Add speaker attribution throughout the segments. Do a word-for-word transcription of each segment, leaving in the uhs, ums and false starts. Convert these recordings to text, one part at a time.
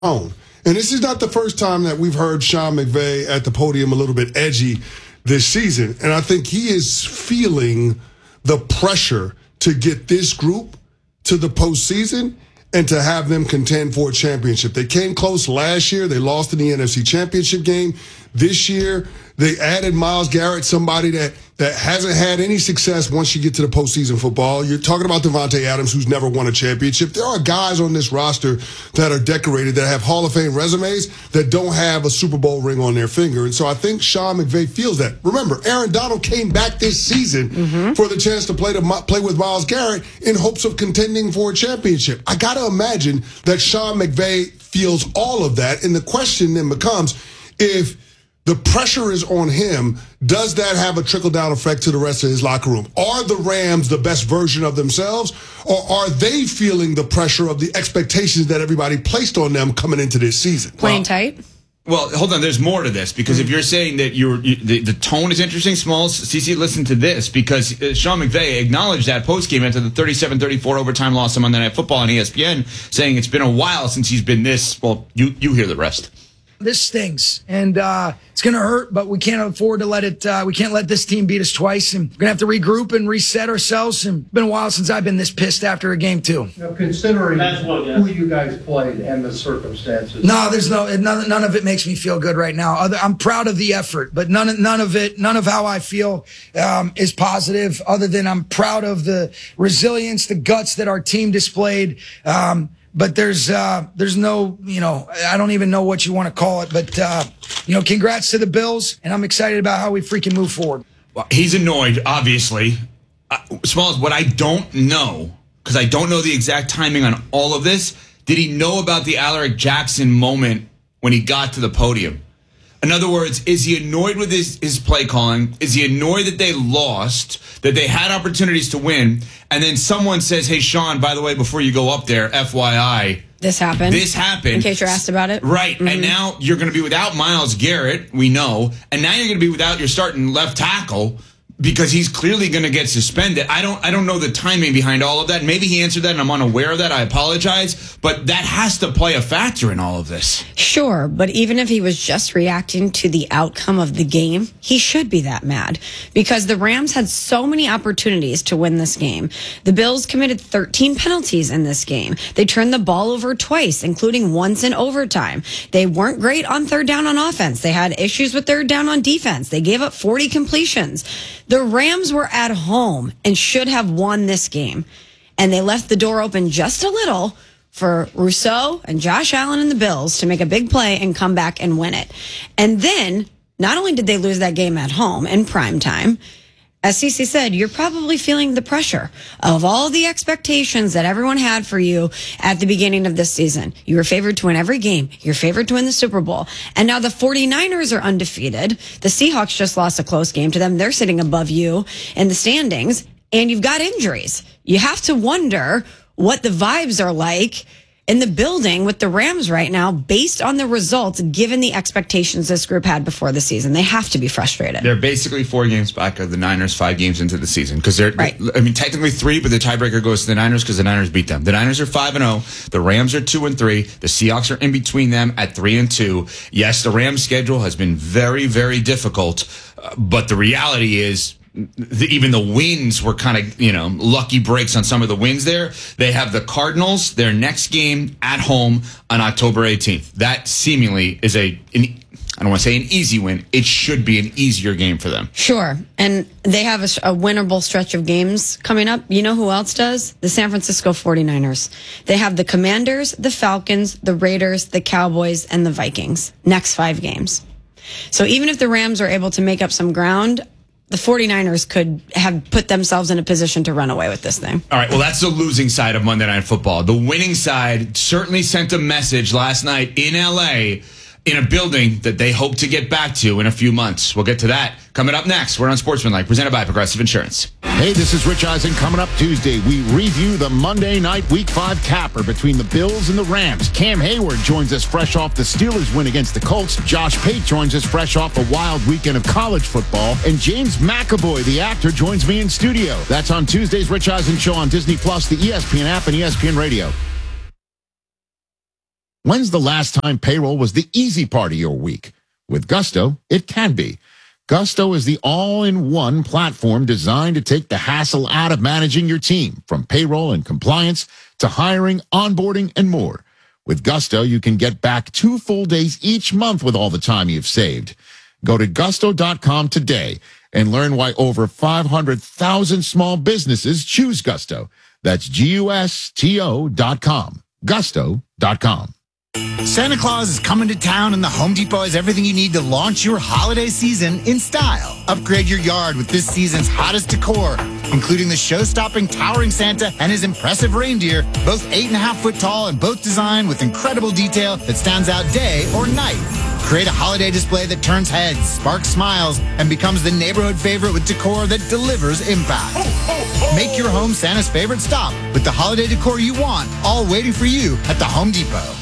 Speaker 1: own. And this is not the first time that we've heard Sean McVay at the podium a little bit edgy this season. And I think he is feeling the pressure to get this group to the postseason and to have them contend for a championship. They came close last year. They lost in the N F C Championship game. This year, they added Myles Garrett, somebody that, that hasn't had any success once you get to the postseason football. You're talking about Devontae Adams, who's never won a championship. There are guys on this roster that are decorated, that have Hall of Fame resumes, that don't have a Super Bowl ring on their finger. And so I think Sean McVay feels that. Remember, Aaron Donald came back this season mm-hmm. for the chance to play to play with Myles Garrett in hopes of contending for a championship. I got to imagine that Sean McVay feels all of that. And the question then becomes, if the pressure is on him, does that have a trickle-down effect to the rest of his locker room? Are the Rams the best version of themselves, or are they feeling the pressure of the expectations that everybody placed on them coming into this season?
Speaker 2: Playing
Speaker 3: well,
Speaker 2: tight?
Speaker 3: Well, hold on. There's more to this, because mm-hmm. if you're saying that you're, you, the, the tone is interesting, Smalls, C C, listen to this, because uh, Sean McVay acknowledged that postgame after the thirty-seven thirty-four overtime loss on Monday Night Football on E S P N, saying it's been a while since he's been this. Well, you, you hear the rest.
Speaker 4: This stings, and uh, it's going to hurt, but we can't afford to let it, uh, we can't let this team beat us twice, and we're going to have to regroup and reset ourselves, and it's been a while since I've been this pissed after a game, too.
Speaker 5: Now, considering what, yes. who you guys played and the circumstances.
Speaker 4: No, there's no, none, none of it makes me feel good right now. Other, I'm proud of the effort, but none, none of it, none of how I feel um, is positive, other than I'm proud of the resilience, the guts that our team displayed. Um, But there's uh, there's no, you know, I don't even know what you want to call it. But, uh, you know, congrats to the Bills, and I'm excited about how we freaking move forward.
Speaker 3: Well, he's annoyed, obviously. Uh, Smalls, what I don't know, because I don't know the exact timing on all of this, did he know about the Alaric Jackson moment when he got to the podium? In other words, is he annoyed with his, his play calling? Is he annoyed that they lost, that they had opportunities to win, and then someone says, hey, Sean, by the way, before you go up there, F Y I.
Speaker 2: This happened.
Speaker 3: This happened.
Speaker 2: In case you're asked about it.
Speaker 3: Right.
Speaker 2: Mm-hmm.
Speaker 3: And now you're going to be without Myles Garrett, we know, and now you're going to be without your starting left tackle, because he's clearly going to get suspended. I don't I don't know the timing behind all of that. Maybe he answered that and I'm unaware of that. I apologize. But that has to play a factor in all of this.
Speaker 2: Sure, but even if he was just reacting to the outcome of the game, he should be that mad, because the Rams had so many opportunities to win this game. The Bills committed thirteen penalties in this game. They turned the ball over twice, including once in overtime. They weren't great on third down on offense. They had issues with third down on defense. They gave up forty completions. The Rams were at home and should have won this game, and they left the door open just a little for Rousseau and Josh Allen and the Bills to make a big play and come back and win it. And then, not only did they lose that game at home in prime time, as Cece said, you're probably feeling the pressure of all the expectations that everyone had for you at the beginning of this season. You were favored to win every game. You're favored to win the Super Bowl. And now the 49ers are undefeated. The Seahawks just lost a close game to them. They're sitting above you in the standings. And you've got injuries. You have to wonder what the vibes are like in the building with the Rams right now, based on the results, given the expectations this group had before the season. They have to be frustrated.
Speaker 3: They're basically four games back of the Niners, five games into the season. Because they're, right. I mean, technically three, but the tiebreaker goes to the Niners because the Niners beat them. The Niners are five and oh. The Rams are two and three. The Seahawks are in between them at three and two. Yes, the Rams' schedule has been very, very difficult, uh, but the reality is, The, even the wins were kind of, you know, lucky breaks on some of the wins there. They have the Cardinals, their next game at home on October eighteenth. That seemingly is a, an, I don't want to say an easy win. It should be an easier game for them.
Speaker 2: Sure. And they have a, a winnable stretch of games coming up. You know who else does? The San Francisco 49ers. They have the Commanders, the Falcons, the Raiders, the Cowboys, and the Vikings. Next five games. So even if the Rams are able to make up some ground, the 49ers could have put themselves in a position to run away with this thing.
Speaker 3: All right, well, that's the losing side of Monday Night Football. The winning side certainly sent a message last night in L A in a building that they hope to get back to in a few months. We'll get to that coming up next. We're on Sportsmanlike, presented by Progressive Insurance.
Speaker 6: Hey, this is Rich Eisen. Coming up Tuesday, we review the Monday night Week five capper between the Bills and the Rams. Cam Hayward joins us fresh off the Steelers win against the Colts. Josh Pate joins us fresh off a wild weekend of college football. And James McAvoy, the actor, joins me in studio. That's on Tuesday's Rich Eisen Show on Disney Plus, the E S P N app, and E S P N Radio. When's the last time payroll was the easy part of your week? With Gusto, it can be. Gusto is the all-in-one platform designed to take the hassle out of managing your team, from payroll and compliance to hiring, onboarding, and more. With Gusto, you can get back two full days each month with all the time you've saved. Go to gusto dot com today and learn why over five hundred thousand small businesses choose Gusto. That's G U S T O dot com. gusto dot com.
Speaker 7: Santa Claus is coming to town, and the Home Depot has everything you need to launch your holiday season in style. Upgrade your yard with this season's hottest decor, including the show-stopping towering Santa and his impressive reindeer, both eight and a half foot tall and both designed with incredible detail that stands out day or night. Create a holiday display that turns heads, sparks smiles, and becomes the neighborhood favorite with decor that delivers impact. Make your home Santa's favorite stop with the holiday decor you want, all waiting for you at the Home Depot.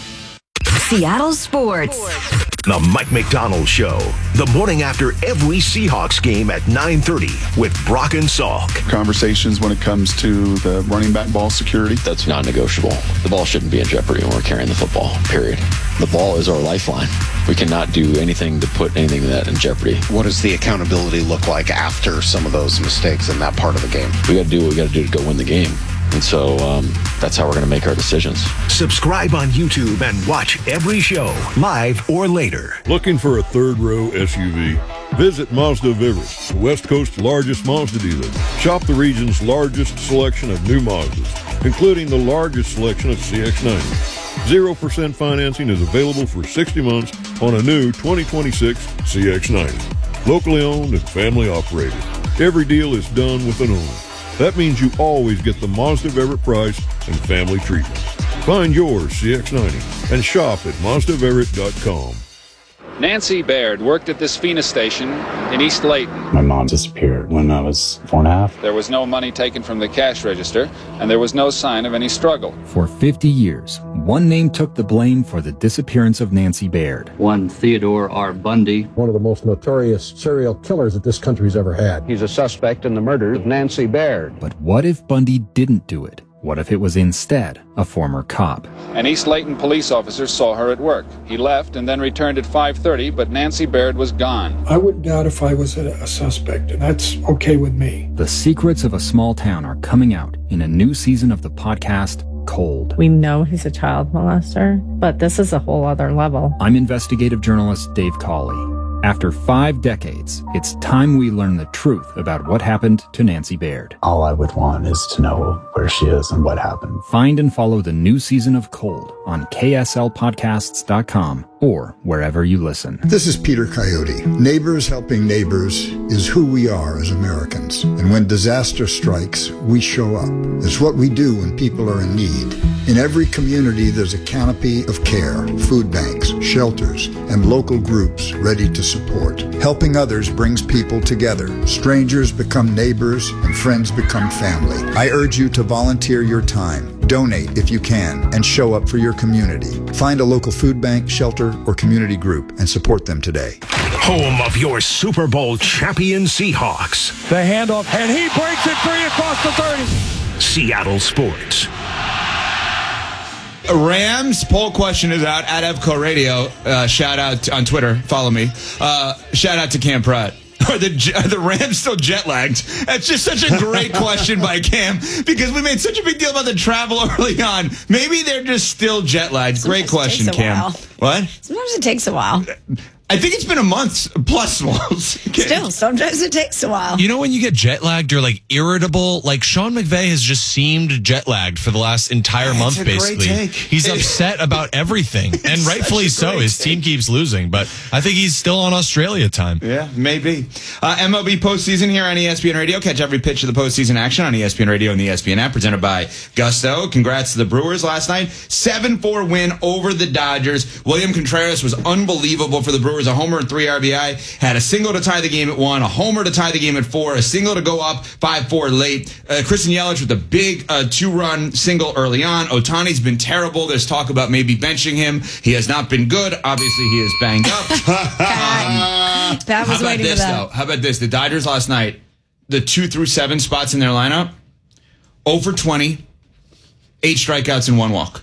Speaker 8: Seattle Sports.
Speaker 9: The Mike McDonald Show. The morning after every Seahawks game at nine thirty with Brock and Salk.
Speaker 10: Conversations when it comes to the running back ball security.
Speaker 11: That's non-negotiable. The ball shouldn't be in jeopardy when we're carrying the football, period. The ball is our lifeline. We cannot do anything to put anything of that in jeopardy.
Speaker 12: What does the accountability look like after some of those mistakes in that part of the game?
Speaker 11: We got to do what we got to do to go win the game. And so um, that's how we're going to make our decisions.
Speaker 9: Subscribe on YouTube and watch every show, live or later.
Speaker 13: Looking for a third-row S U V? Visit Mazda of Everett, the West Coast's largest Mazda dealer. Shop the region's largest selection of new Mazdas, including the largest selection of C X ninety. zero percent financing is available for sixty months on a new twenty twenty-six C X ninety. Locally owned and family operated. Every deal is done with an owner. That means you always get the Mazda of Everett price and family treatment. Find yours C X ninety and shop at mazda of everett dot com.
Speaker 14: Nancy Baird worked at this Phoenix station in East Layton.
Speaker 15: My mom disappeared when I was four and a half.
Speaker 14: There was no money taken from the cash register, and there was no sign of any struggle.
Speaker 16: For fifty years, one name took the blame for the disappearance of Nancy Baird.
Speaker 17: One Theodore R. Bundy.
Speaker 18: One of the most notorious serial killers that this country's ever had.
Speaker 19: He's a suspect in the murder of Nancy Baird.
Speaker 16: But what if Bundy didn't do it? What if it was instead a former cop?
Speaker 14: An East Layton police officer saw her at work. He left and then returned at five thirty, but Nancy Baird was gone.
Speaker 20: I wouldn't doubt if I was a, a suspect, and that's okay with me.
Speaker 16: The secrets of a small town are coming out in a new season of the podcast, Cold.
Speaker 21: We know he's a child molester, but this is a whole other level.
Speaker 16: I'm investigative journalist Dave Cawley. After five decades, it's time we learn the truth about what happened to Nancy Baird.
Speaker 15: All I would want is to know where she is and what happened.
Speaker 16: Find and follow the new season of Cold on K S L podcasts dot com or wherever you listen.
Speaker 22: This is Peter Coyote. Neighbors helping neighbors is who we are as Americans. And when disaster strikes, we show up. It's what we do when people are in need. In every community, there's a canopy of care, food banks, shelters, and local groups ready to support. Helping others brings people together. Strangers become neighbors, and friends become family. I urge you to volunteer your time, donate if you can, and show up for your community. Find a local food bank, shelter, or community group and support them today.
Speaker 9: Home of your Super Bowl champion Seahawks.
Speaker 23: The handoff, and he breaks it free across the thirty.
Speaker 9: Seattle Sports.
Speaker 3: Rams poll question is out at Evco Radio. Uh, shout out on Twitter. Follow me. Uh, shout out to Cam Pratt. Are the, are the Rams still jet lagged? That's just such a great question by Cam because we made such a big deal about the travel early on. Maybe they're just still jet lagged. Great question, Cam.
Speaker 2: While.
Speaker 3: What?
Speaker 2: Sometimes it takes a while.
Speaker 3: I think it's been a month plus, Smalls.
Speaker 2: Still, sometimes it takes a while.
Speaker 24: You know when you get jet lagged, you're like irritable. Like Sean McVay has just seemed jet lagged for the last entire
Speaker 3: That's
Speaker 24: month,
Speaker 3: a
Speaker 24: basically.
Speaker 3: Great take.
Speaker 24: He's upset about everything, and rightfully so. His
Speaker 3: take.
Speaker 24: team keeps losing, but I think he's still on Australia time.
Speaker 3: Yeah, maybe. Uh, M L B postseason here on E S P N Radio. Catch every pitch of the postseason action on E S P N Radio and the E S P N app, presented by Gusto. Congrats to the Brewers last night. seven four win over the Dodgers. William Contreras was unbelievable for the Brewers. A homer and three R B I. Had a single to tie the game at one, a homer to tie the game at four, a single to go up five four late. Uh, Christian Yelich with a big uh, two-run single early on. Ohtani's been terrible. There's talk about maybe benching him. He has not been good. Obviously, he is banged up.
Speaker 2: um, Pat was
Speaker 3: how about
Speaker 2: waiting
Speaker 3: this,
Speaker 2: for that.
Speaker 3: though? How about this? The Dodgers last night, the two through seven spots in their lineup, oh for twenty, eight strikeouts and one walk.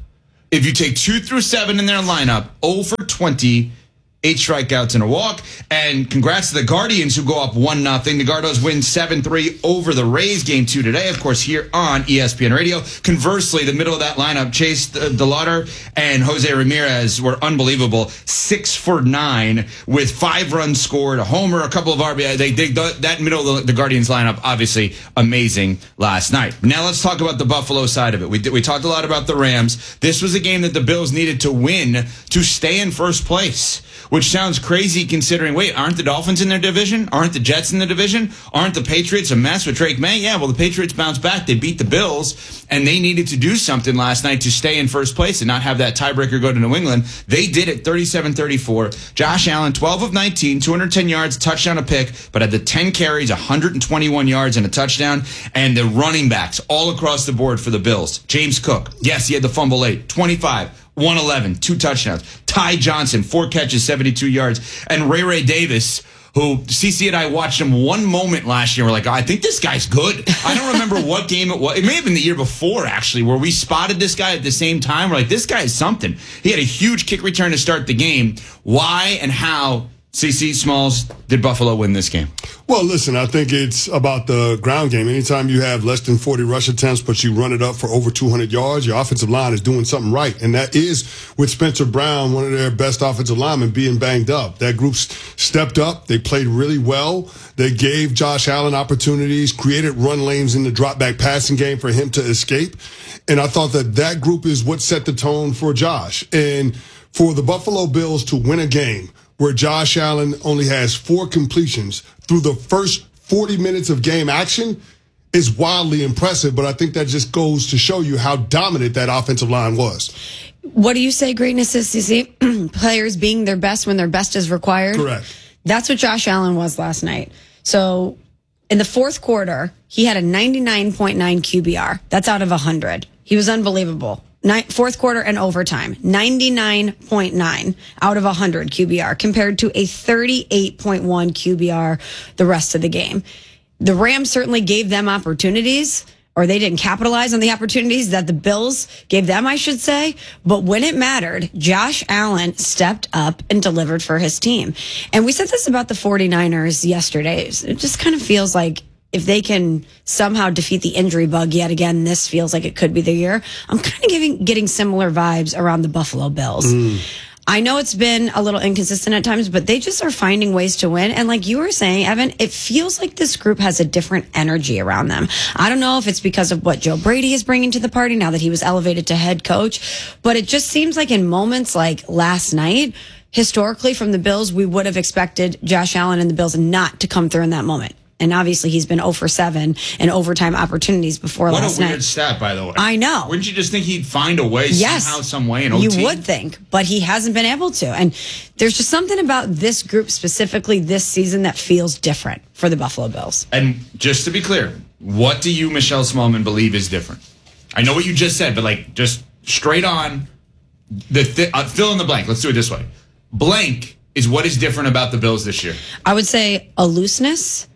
Speaker 3: If you take two through seven in their lineup, zero for twenty, eight strikeouts and a walk. And congrats to the Guardians who go up one nothing. The Gardos win seven three over the Rays game two today, of course, here on E S P N Radio. Conversely, the middle of that lineup, Chase DeLauder and Jose Ramirez were unbelievable. Six for nine with five runs scored, a homer, a couple of R B I. They dig that middle of the Guardians lineup, obviously amazing last night. Now let's talk about the Buffalo side of it. We, we talked a lot about the Rams. This was a game that the Bills needed to win to stay in first place, which sounds crazy considering, wait, aren't the Dolphins in their division? Aren't the Jets in the division? Aren't the Patriots a mess with Drake May? Yeah, well, the Patriots bounced back. They beat the Bills, and they needed to do something last night to stay in first place and not have that tiebreaker go to New England. They did it thirty-seven thirty-four. Josh Allen, twelve of nineteen, two hundred ten yards, touchdown, a pick, but had the ten carries, one hundred twenty-one yards, and a touchdown. And the running backs all across the board for the Bills. James Cook, yes, he had the fumble late, twenty-five. one eleven, two touchdowns. Ty Johnson, four catches, seventy-two yards. And Ray Ray Davis, who C C and I watched him one moment last year. We're like, oh, I think this guy's good. I don't remember what game it was. It may have been the year before, actually, where we spotted this guy at the same time. We're like, this guy is something. He had a huge kick return to start the game. Why and how, C C Smalls, did Buffalo win this game?
Speaker 1: Well, listen, I think it's about the ground game. Anytime you have less than forty rush attempts, but you run it up for over two hundred yards, your offensive line is doing something right. And that is with Spencer Brown, one of their best offensive linemen, being banged up. That group stepped up. They played really well. They gave Josh Allen opportunities, created run lanes in the drop back passing game for him to escape. And I thought that that group is what set the tone for Josh. And for the Buffalo Bills to win a game where Josh Allen only has four completions through the first forty minutes of game action is wildly impressive, but I think that just goes to show you how dominant that offensive line was.
Speaker 2: What do you say greatness is, C C? Players being their best when their best is required?
Speaker 1: Correct.
Speaker 2: That's what Josh Allen was last night. So in the fourth quarter, he had a ninety-nine point nine Q B R. That's out of one hundred. He was unbelievable. Fourth quarter and overtime, ninety-nine point nine out of one hundred Q B R compared to a thirty-eight point one Q B R the rest of the game. The Rams certainly gave them opportunities, or they didn't capitalize on the opportunities that the Bills gave them, I should say. But when it mattered, Josh Allen stepped up and delivered for his team. And we said this about the 49ers yesterday. It just kind of feels like if they can somehow defeat the injury bug yet again, this feels like it could be the year. I'm kind of giving, getting similar vibes around the Buffalo Bills. Mm. I know it's been a little inconsistent at times, but they just are finding ways to win. And like you were saying, Evan, it feels like this group has a different energy around them. I don't know if it's because of what Joe Brady is bringing to the party now that he was elevated to head coach, but it just seems like in moments like last night, historically from the Bills, we would have expected Josh Allen and the Bills not to come through in that moment. And obviously, he's been zero for seven in overtime opportunities before
Speaker 3: what
Speaker 2: last
Speaker 3: night. What a weird
Speaker 2: night.
Speaker 3: stat, by the way.
Speaker 2: I know.
Speaker 3: Wouldn't you just think he'd find a way
Speaker 2: yes,
Speaker 3: somehow, some way in O T?
Speaker 2: You would think, but he hasn't been able to. And there's just something about this group specifically this season that feels different for the Buffalo Bills.
Speaker 3: And just to be clear, what do you, Michelle Smallman, believe is different? I know what you just said, but like just straight on, the th- uh, fill in the blank. Let's do it this way. Blank is what is different about the Bills this year.
Speaker 2: I would say a looseness.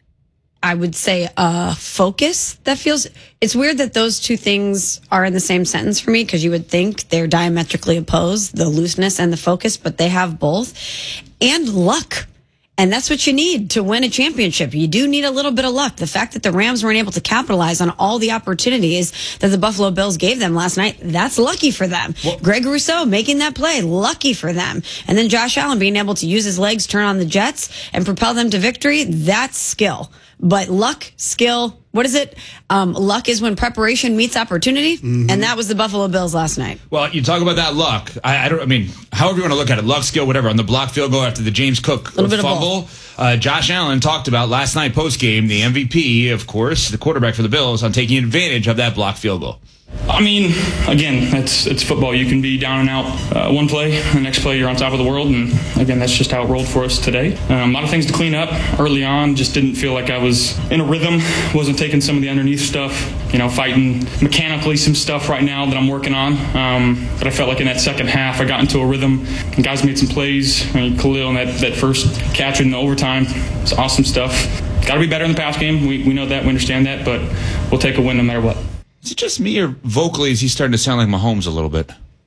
Speaker 2: I would say a focus that feels, it's weird that those two things are in the same sentence for me because you would think they're diametrically opposed, the looseness and the focus, but they have both. And luck. And that's what you need to win a championship. You do need a little bit of luck. The fact that the Rams weren't able to capitalize on all the opportunities that the Buffalo Bills gave them last night, that's lucky for them. Well, Greg Rousseau making that play, lucky for them. And then Josh Allen being able to use his legs, turn on the Jets, and propel them to victory, that's skill. But luck, skill, what is it? Um, luck is when preparation meets opportunity, mm-hmm. and that was the Buffalo Bills last night.
Speaker 3: Well, you talk about that luck. I, I don't. I mean, however you want to look at it, luck, skill, whatever. On the block field goal after the James Cook fumble, uh, Josh Allen talked about last night post game, the M V P, of course, the quarterback for the Bills, on taking advantage of that block field goal.
Speaker 4: I mean, again, it's it's football. You can be down and out uh, one play, the next play you're on top of the world, and again, that's just how it rolled for us today. Um, a lot of things to clean up early on. Just didn't feel like I was in a rhythm. Wasn't taking some of the underneath stuff. You know, fighting mechanically some stuff right now that I'm working on. Um, but I felt like in that second half, I got into a rhythm. And guys made some plays. I mean, Khalil and that that first catch in the overtime, it's awesome stuff. Got to be better in the pass game. We we know that. We understand that. But we'll take a win no matter what.
Speaker 3: Is it just me, or vocally is he starting to sound like Mahomes a little bit?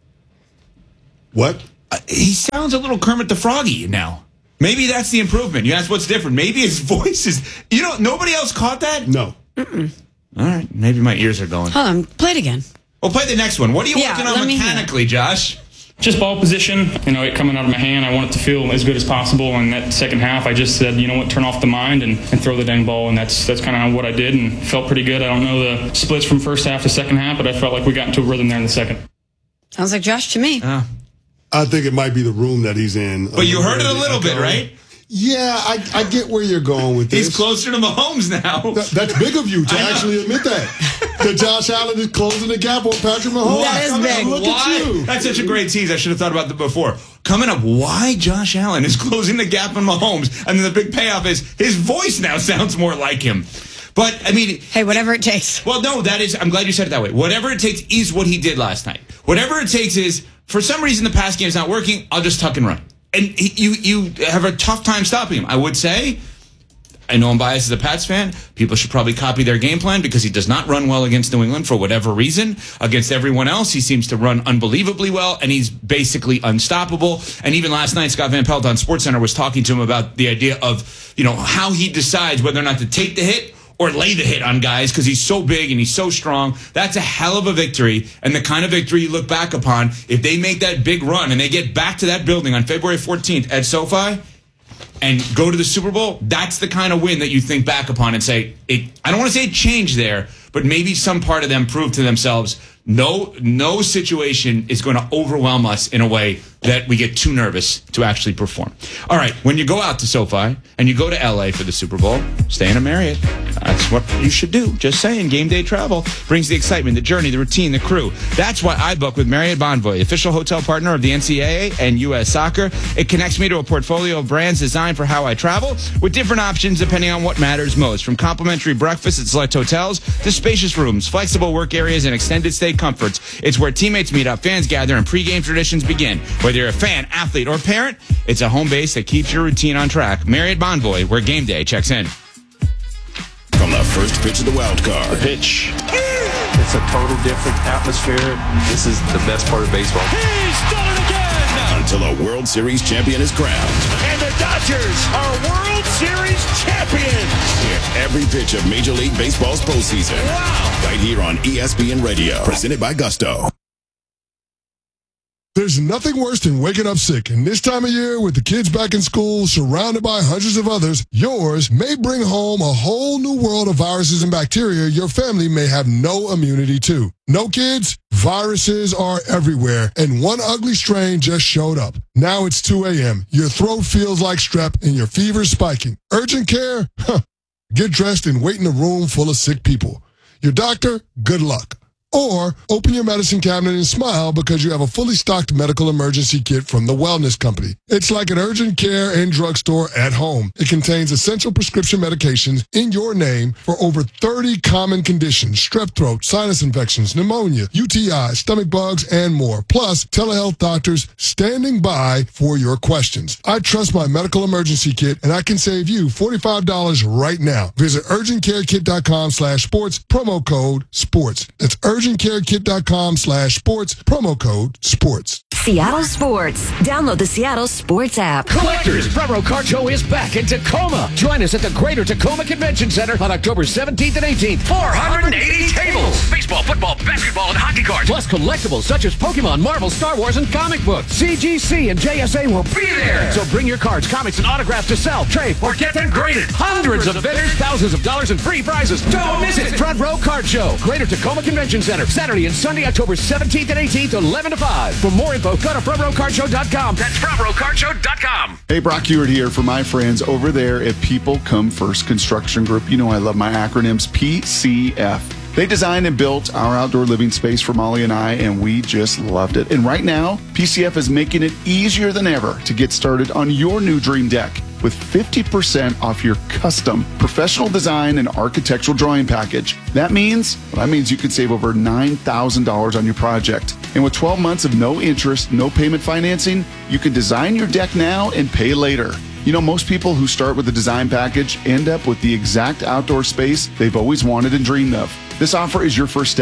Speaker 1: What?
Speaker 3: Uh, he sounds a little Kermit the Froggy now. Maybe that's the improvement. You ask what's different. Maybe his voice is... You know, nobody else caught that?
Speaker 1: No.
Speaker 2: Mm-mm.
Speaker 3: All right. Maybe my ears are going.
Speaker 2: Hold on. Play it again.
Speaker 3: Well, play the next one. What are you
Speaker 2: Yeah,
Speaker 3: working on
Speaker 2: let me hear.
Speaker 3: mechanically, Josh?
Speaker 4: Just ball position, you know, it coming out of my hand. I want it to feel as good as possible. And that second half, I just said, you know what, turn off the mind and, and throw the dang ball. And that's that's kind of what I did and felt pretty good. I don't know the splits from first half to second half, but I felt like we got into a rhythm there in the second.
Speaker 2: Sounds like Josh to me.
Speaker 3: Uh,
Speaker 1: I think it might be the room that he's in.
Speaker 3: But you heard it a little bit, right?
Speaker 1: Yeah, I, I get where you're going with this.
Speaker 3: He's closer to Mahomes now.
Speaker 1: That, that's big of you to actually admit that. That Josh Allen is closing the gap on Patrick Mahomes.
Speaker 2: That is big.
Speaker 1: Look
Speaker 3: Why?
Speaker 1: at you.
Speaker 3: That's such a great tease. I should have thought about that before. Coming up, why Josh Allen is closing the gap on Mahomes. And then the big payoff is his voice now sounds more like him. But, I mean...
Speaker 2: Hey, whatever it takes.
Speaker 3: Well, no, that is... I'm glad you said it that way. Whatever it takes is what he did last night. Whatever it takes is, for some reason the pass game's not working, I'll just tuck and run. And he, you you have a tough time stopping him. I would say, I know I'm biased as a Pats fan, people should probably copy their game plan because he does not run well against New England for whatever reason. Against everyone else, he seems to run unbelievably well, and he's basically unstoppable. And even last night, Scott Van Pelt on SportsCenter was talking to him about the idea of, you know, how he decides whether or not to take the hit or lay the hit on guys because he's so big and he's so strong. That's a hell of a victory, and the kind of victory you look back upon. If they make that big run and they get back to that building on February fourteenth at SoFi and go to the Super Bowl, that's the kind of win that you think back upon and say, it. I don't want to say it changed there, but maybe some part of them proved to themselves, no, no situation is going to overwhelm us in a way that we get too nervous to actually perform. All right, when you go out to SoFi and you go to L A for the Super Bowl, stay in a Marriott. That's what you should do. Just saying, game day travel brings the excitement, the journey, the routine, the crew. That's why I book with Marriott Bonvoy, official hotel partner of the N C double A and U S Soccer. It connects me to a portfolio of brands designed for how I travel with different options depending on what matters most, from complimentary breakfast at select hotels to spacious rooms, flexible work areas, and extended stay comforts. It's where teammates meet up, fans gather, and pregame traditions begin. Whether you're a fan, athlete, or parent, it's a home base that keeps your routine on track. Marriott Bonvoy, where game day checks in.
Speaker 5: From the first pitch of the wild card.
Speaker 6: The pitch. It's a total different atmosphere. This is the best part of baseball.
Speaker 5: He's done it again! Until a World Series champion is crowned.
Speaker 7: And the Dodgers are World Series champions!
Speaker 5: Hear every pitch of Major League Baseball's postseason. Wow! Right here on E S P N Radio. Presented by Gusto.
Speaker 1: There's nothing worse than waking up sick, and this time of year, with the kids back in school, surrounded by hundreds of others, yours may bring home a whole new world of viruses and bacteria your family may have no immunity to. No kids? Viruses are everywhere, and one ugly strain just showed up. Now it's two a.m., your throat feels like strep, and your fever's spiking. Urgent care? Huh. Get dressed and wait in a room full of sick people. Your doctor? Good luck. Or open your medicine cabinet and smile because you have a fully stocked medical emergency kit from the Wellness Company. It's like an urgent care and drugstore at home. It contains essential prescription medications in your name for over thirty common conditions: strep throat, sinus infections, pneumonia, U T I, stomach bugs, and more. Plus, telehealth doctors standing by for your questions. I trust my medical emergency kit, and I can save you forty-five dollars right now. Visit urgentcarekit.com slash sports, promo code sports. That's urgentcarekit.com slash sports, promo code sports.
Speaker 8: Seattle Sports. Download the Seattle Sports app.
Speaker 25: Collectors, Front Row Car Show is back in Tacoma. Join us at the Greater Tacoma Convention Center on October seventeenth and eighteenth. four hundred eighty tables. Baseball, football, basketball, and hockey cards. Plus collectibles such as Pokemon, Marvel, Star Wars, and comic books. C G C and J S A will be there. So bring your cards, comics, and autographs to sell, trade, or get them graded. Hundreds of vendors, thousands of dollars in free prizes. Don't miss it. Front Row Car Show. Greater Tacoma Convention Center. Saturday and Sunday, October seventeenth and eighteenth, eleven to five. For more info, go to front row car show dot com. That's front row car show dot com.
Speaker 10: Hey, Brock Hewitt here for my friends over there at People Come First Construction Group. You know I love my acronyms, P C F. They designed and built our outdoor living space for Molly and I, and we just loved it. And right now, P C F is making it easier than ever to get started on your new dream deck with fifty percent off your custom professional design and architectural drawing package. That means, well, that means you could save over nine thousand dollars on your project. And with twelve months of no interest, no payment financing, you can design your deck now and pay later. You know, most people who start with a design package end up with the exact outdoor space they've always wanted and dreamed of. This offer is your first step.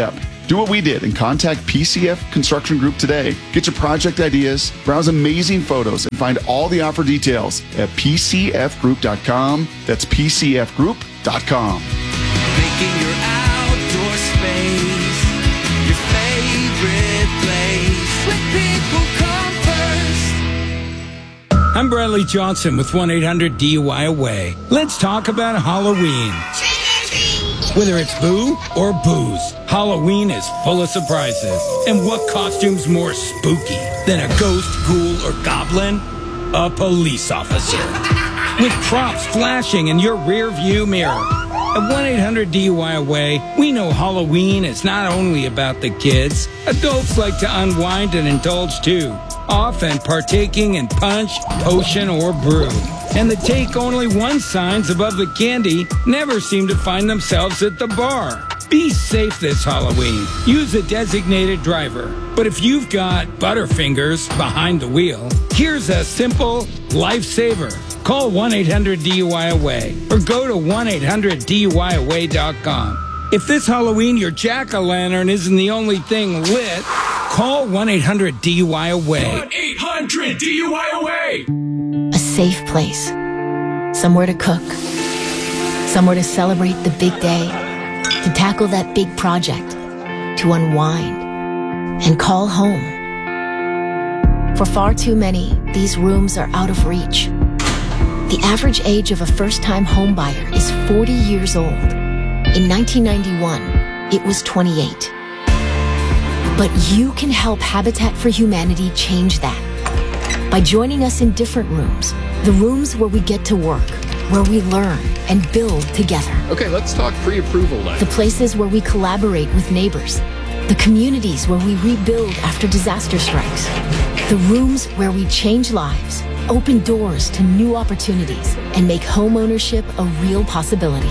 Speaker 10: Do what we did and contact P C F Construction Group today. Get your project ideas, browse amazing photos, and find all the offer details at p c f group dot com. That's p c f group dot com.
Speaker 11: Making your outdoor space your favorite place. When people come first.
Speaker 12: I'm Bradley Johnson with one eight hundred D U I Away. Let's talk about Halloween. Whether it's boo or booze, Halloween is full of surprises. And what costume's more spooky than a ghost, ghoul, or goblin? A police officer. With props flashing in your rear view mirror. At one eight hundred D U I Away, we know Halloween is not only about the kids. Adults like to unwind and indulge too, often partaking in punch, potion, or brew. And the take only one signs above the candy never seem to find themselves at the bar. Be safe this Halloween. Use a designated driver. But if you've got Butterfingers behind the wheel, here's a simple lifesaver. Call one eight hundred D U I Away or go to one eight hundred D U I away dot com. If this Halloween your jack-o'-lantern isn't the only thing lit, call one eight hundred D U I Away.
Speaker 11: one eight hundred D U I Away.
Speaker 13: A safe place. Somewhere to cook. Somewhere to celebrate the big day. To tackle that big project. To unwind. And call home. For far too many, these rooms are out of reach. The average age of a first-time homebuyer is forty years old. In nineteen ninety-one, it was twenty-eight. But you can help Habitat for Humanity change that. By joining us in different rooms, the rooms where we get to work, where we learn and build together.
Speaker 17: Okay, let's talk pre-approval then.
Speaker 13: The places where we collaborate with neighbors. The communities where we rebuild after disaster strikes. The rooms where we change lives, open doors to new opportunities, and make home ownership a real possibility.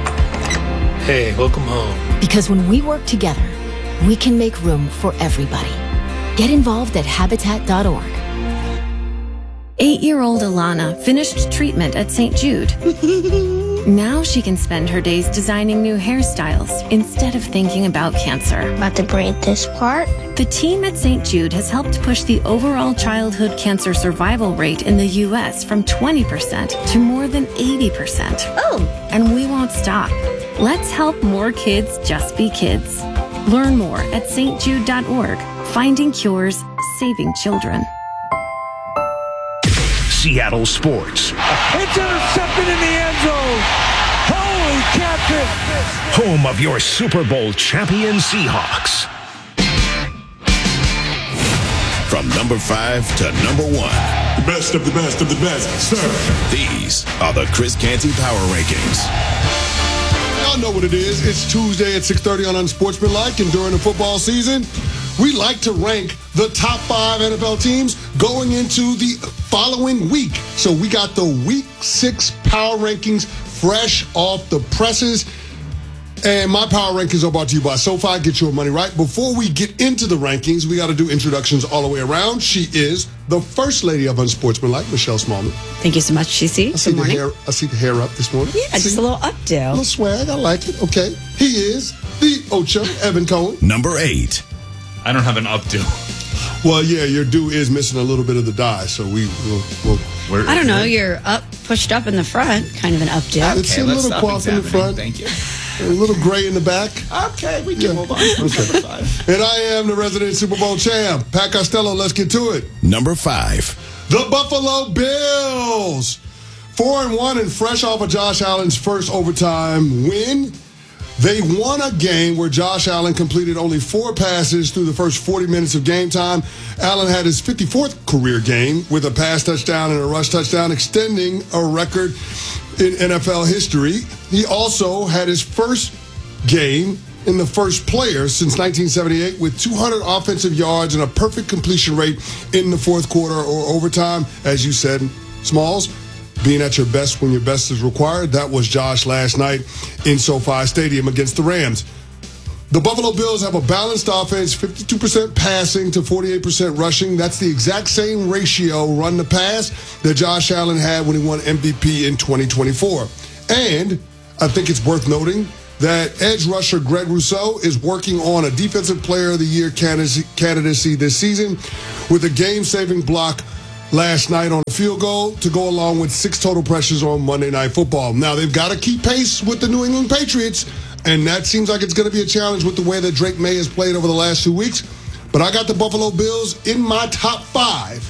Speaker 17: Hey, welcome home.
Speaker 13: Because when we work together, we can make room for everybody. Get involved at habitat dot org.
Speaker 18: Eight-year-old Alana finished treatment at Saint Jude. Now she can spend her days designing new hairstyles instead of thinking about cancer.
Speaker 26: About to braid this part?
Speaker 18: The team at Saint Jude has helped push the overall childhood cancer survival rate in the U S from twenty percent to more than eighty percent.
Speaker 26: Oh!
Speaker 18: And we won't stop. Let's help more kids just be kids. Learn more at S T jude dot org. Finding cures, saving children.
Speaker 9: Seattle Sports.
Speaker 23: It's intercepted in the end zone. Holy catfish.
Speaker 9: Home of your Super Bowl champion Seahawks.
Speaker 5: From number five to number one.
Speaker 1: The best of the best of the best, sir.
Speaker 5: These are the Chris Canty Power Rankings.
Speaker 1: Y'all know what it is. It's Tuesday at six thirty on Unsportsmanlike, and during the football season, we like to rank the top five N F L teams going into the following week. So we got the week six power rankings fresh off the presses. And my power rankings are brought to you by SoFi. Get your money right. Before we get into the rankings, we got to do introductions all the way around. She is the first lady of Unsportsmanlike, Michelle Smallman.
Speaker 2: Thank you so much, C C.
Speaker 1: I see, the hair, I see the hair up this morning.
Speaker 2: Yeah, just a little updo.
Speaker 1: A little swag. I like it. Okay. He is the Ocha, Evan Cohen.
Speaker 5: Number eight.
Speaker 3: I don't have an updo.
Speaker 1: Well, yeah, your do is missing a little bit of the dye, so we will. We'll,
Speaker 2: we'll, I don't know. You're up, pushed up in the front, kind of an updo.
Speaker 1: Okay, it's a little coif in the front.
Speaker 3: Thank you.
Speaker 1: A little gray in the back.
Speaker 3: Okay, we can
Speaker 1: yeah.
Speaker 3: move on. Okay. Five.
Speaker 1: And I am the resident Super Bowl champ, Pat Costello. Let's get to it.
Speaker 5: Number five.
Speaker 1: The Buffalo Bills. Four and one and fresh off of Josh Allen's first overtime win. They won a game where Josh Allen completed only four passes through the first forty minutes of game time. Allen had his fifty-fourth career game with a pass touchdown and a rush touchdown, extending a record in N F L history. He also had his first game in the first player since nineteen seventy-eight with two hundred offensive yards and a perfect completion rate in the fourth quarter or overtime. As you said, Smalls, being at your best when your best is required. That was Josh last night in SoFi Stadium against the Rams. The Buffalo Bills have a balanced offense, fifty-two percent passing to forty-eight percent rushing. That's the exact same ratio run to pass that Josh Allen had when he won M V P in twenty twenty-four. And I think it's worth noting that edge rusher Greg Rousseau is working on a Defensive Player of the Year candidacy this season with a game-saving block last night on a field goal to go along with six total pressures on Monday Night Football. Now, they've got to keep pace with the New England Patriots, and that seems like it's going to be a challenge with the way that Drake May has played over the last two weeks. But I got the Buffalo Bills in my top five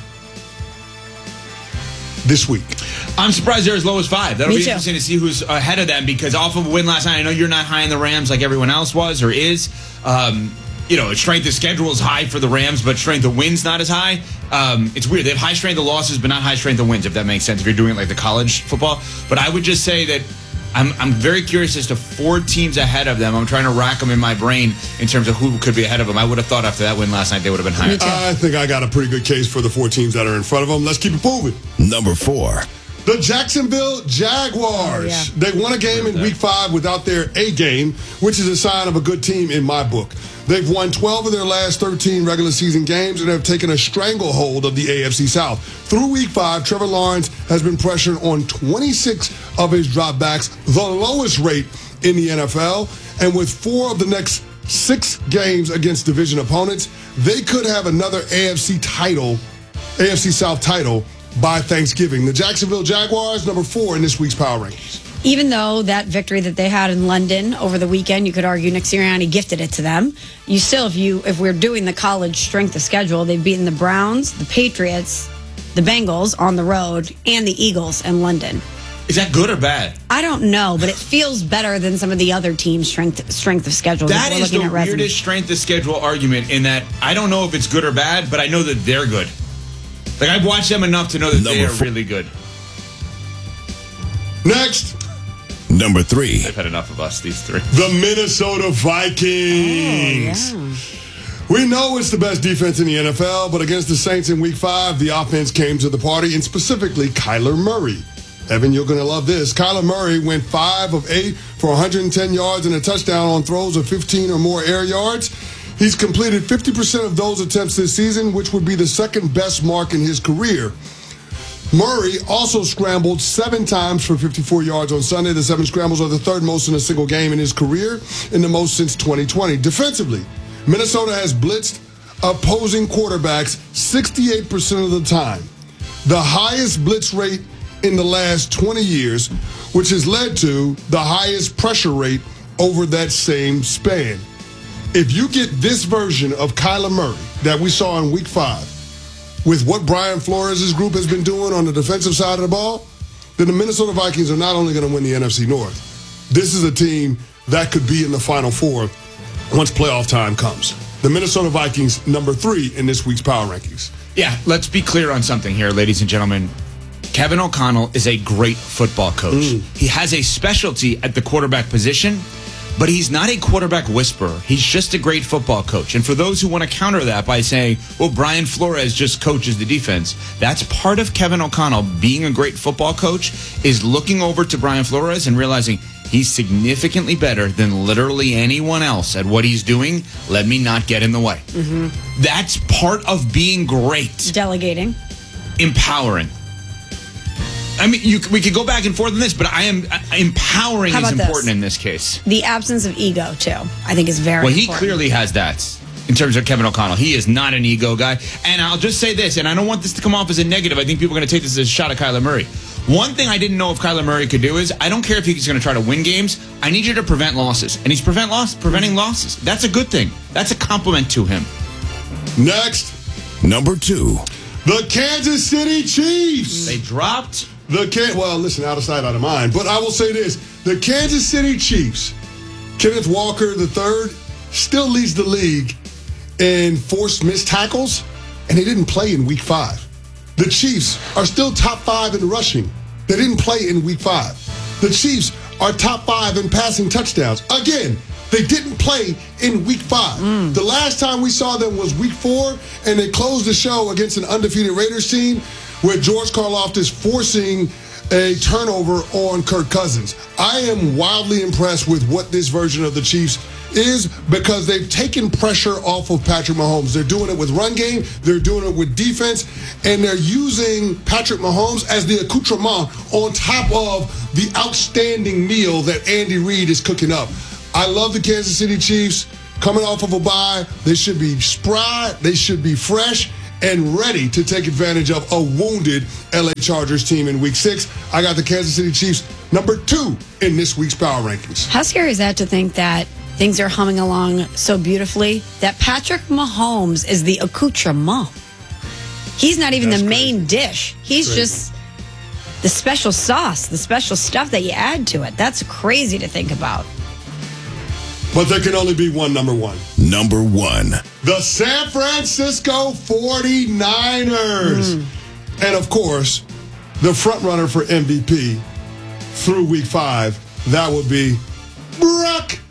Speaker 1: this week.
Speaker 3: I'm surprised they're as low as five. That'll
Speaker 2: Me
Speaker 3: be
Speaker 2: too.
Speaker 3: interesting to see who's ahead of them because off of a win last night, I know you're not high in the Rams like everyone else was or is. Um, you know, strength of schedule is high for the Rams, but strength of wins not as high. Um, it's weird. They have high strength of losses, but not high strength of wins, if that makes sense, if you're doing it like the college football. But I would just say that I'm I'm very curious as to four teams ahead of them. I'm trying to rack them in my brain in terms of who could be ahead of them. I would have thought after that win last night they would have been higher.
Speaker 1: I think I got a pretty good case for the four teams that are in front of them. Let's keep it moving.
Speaker 5: Number four.
Speaker 1: The Jacksonville Jaguars.
Speaker 2: Oh, yeah.
Speaker 1: They won a game in week five without their A game, which is a sign of a good team in my book. They've won twelve of their last thirteen regular season games and have taken a stranglehold of the A F C South. Through week five, Trevor Lawrence has been pressured on twenty-six of his dropbacks, the lowest rate in the N F L. And with four of the next six games against division opponents, they could have another A F C title, A F C South title by Thanksgiving. The Jacksonville Jaguars, number four in this week's Power Rankings.
Speaker 2: Even though that victory that they had in London over the weekend, you could argue Nick Sirianni gifted it to them. You still, if you if we're doing the college strength of schedule, they've beaten the Browns, the Patriots, the Bengals on the road, and the Eagles in London.
Speaker 3: Is that good or bad?
Speaker 2: I don't know, but it feels better than some of the other teams' strength strength of schedule.
Speaker 3: That
Speaker 2: we're
Speaker 3: is
Speaker 2: looking
Speaker 3: the
Speaker 2: at
Speaker 3: weirdest strength of schedule argument in that I don't know if it's good or bad, but I know that they're good. Like, I've watched them enough to know that
Speaker 5: Number
Speaker 3: they are
Speaker 5: four.
Speaker 3: really good.
Speaker 1: Next.
Speaker 5: Number three.
Speaker 3: They've had enough of us, these three.
Speaker 1: The Minnesota Vikings.
Speaker 2: Oh, yeah.
Speaker 1: We know it's the best defense in the N F L, but against the Saints in week five, the offense came to the party, and specifically Kyler Murray. Evan, you're going to love this. Kyler Murray went five of eight for one hundred ten yards and a touchdown on throws of fifteen or more air yards. He's completed fifty percent of those attempts this season, which would be the second best mark in his career. Murray also scrambled seven times for fifty-four yards on Sunday. The seven scrambles are the third most in a single game in his career and the most since twenty twenty. Defensively, Minnesota has blitzed opposing quarterbacks sixty-eight percent of the time, the highest blitz rate in the last twenty years, which has led to the highest pressure rate over that same span. If you get this version of Kyler Murray that we saw in week five, with what Brian Flores' group has been doing on the defensive side of the ball, then the Minnesota Vikings are not only going to win the N F C North. This is a team that could be in the Final Four once playoff time comes. The Minnesota Vikings, number three in this week's Power Rankings.
Speaker 3: Yeah, let's be clear on something here, ladies and gentlemen. Kevin O'Connell is a great football coach. Mm. He has a specialty at the quarterback position, but he's not a quarterback whisperer. He's just a great football coach. And for those who want to counter that by saying, well, Brian Flores just coaches the defense, that's part of Kevin O'Connell being a great football coach, is looking over to Brian Flores and realizing he's significantly better than literally anyone else at what he's doing. Let me not get in the way.
Speaker 2: Mm-hmm.
Speaker 3: That's part of being great.
Speaker 2: Delegating.
Speaker 3: Empowering. I mean, you, we could go back and forth on this, but I am uh, empowering is important
Speaker 2: this?
Speaker 3: in this case.
Speaker 2: The absence of ego, too, I think is very
Speaker 3: Well, he
Speaker 2: important.
Speaker 3: clearly has that in terms of Kevin O'Connell. He is not an ego guy. And I'll just say this, and I don't want this to come off as a negative. I think people are going to take this as a shot at Kyler Murray. One thing I didn't know if Kyler Murray could do is, I don't care if he's going to try to win games. I need you to prevent losses. And he's prevent loss, preventing losses. That's a good thing. That's a compliment to him.
Speaker 1: Next.
Speaker 5: Number two.
Speaker 1: The Kansas City Chiefs.
Speaker 3: They dropped...
Speaker 1: The Can- well, listen, out of sight, out of mind. But I will say this. The Kansas City Chiefs, Kenneth Walker the third, still leads the league in forced missed tackles, and he didn't play in week five. The Chiefs are still top five in rushing. They didn't play in week five. The Chiefs are top five in passing touchdowns. Again, they didn't play in week five. Mm. The last time we saw them was week four, and they closed the show against an undefeated Raiders team where George Karlaftis forcing a turnover on Kirk Cousins. I am wildly impressed with what this version of the Chiefs is because they've taken pressure off of Patrick Mahomes. They're doing it with run game, they're doing it with defense, and they're using Patrick Mahomes as the accoutrement on top of the outstanding meal that Andy Reid is cooking up. I love the Kansas City Chiefs. Coming off of a bye, they should be spry, they should be fresh, and ready to take advantage of a wounded L A Chargers team in week six. I got the Kansas City Chiefs number two in this week's power rankings.
Speaker 2: How scary is that to think that things are humming along so beautifully that Patrick Mahomes is the accoutrement? He's not even That's the crazy. main dish. He's crazy. just the special sauce, the special stuff that you add to it. That's crazy to think about.
Speaker 1: But there can only be one number one.
Speaker 5: Number one.
Speaker 1: The San Francisco forty-niners. Mm. And of course, the front runner for M V P through week five, that would be Brock